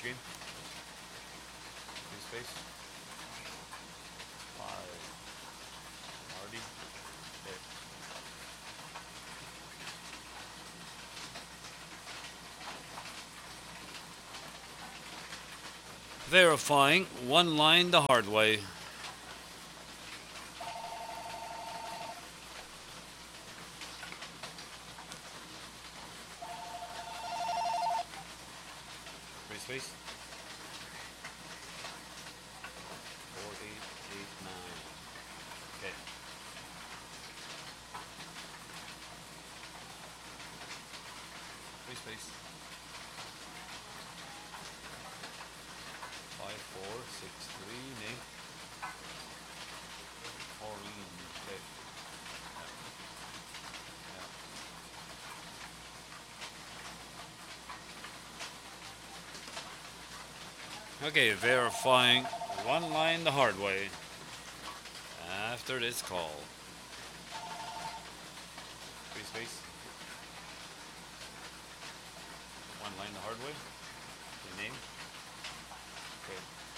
again. His face. 5. Marty. Okay. Verifying one line the hard way. His face. 4, 8, 8, 9. Okay. His face. 5, 4, 6, 3, Nate. Pauline. Okay. Okay, verifying one line the hard way. After this call. His face. 1 line the hard way. Your name. Okay.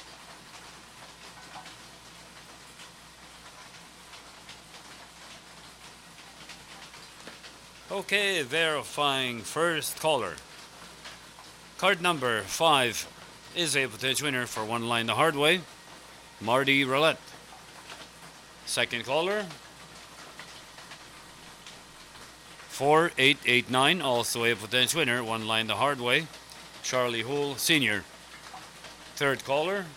Okay, verifying first caller. Card number 5 is a potential winner for one line the hard way. Marty Roulette. Second caller. 4889, also a potential winner, one line the hard way. Charlie Houle Sr. Third caller.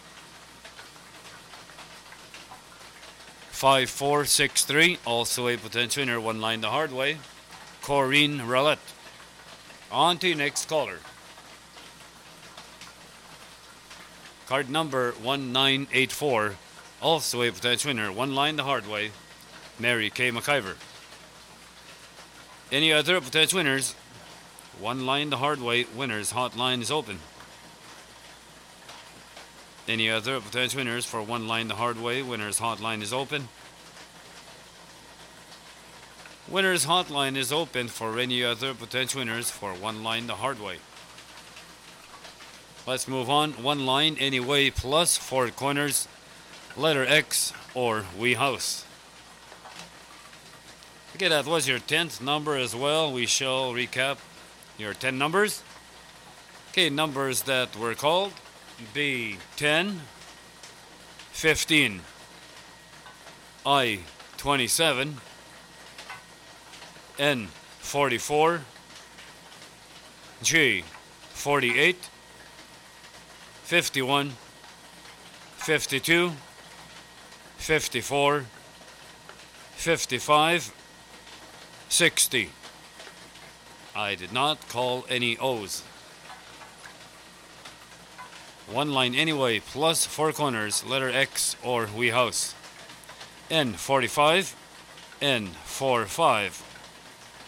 5463, also a potential winner, one line the hard way. Corinne Roulette. On to next caller. Card number 1984, also a potential winner, one line the hard way. Mary K. McIver. Any other potential winners? One line the hard way, winners hotline is open. Any other potential winners for one line the hard way, winners hotline is open. Winners hotline is open for any other potential winners for one line the hard way. Let's move on. One line anyway plus 4 corners, letter X or We House. Okay, that was your 10th number as well. We shall recap your 10 numbers. Okay, numbers that were called: B 10, 15, I 27, N 44, G 48, 51, 52, 54, 55, 60. I did not call any O's. One line anyway, plus 4 corners, letter X or We House. N45, N45,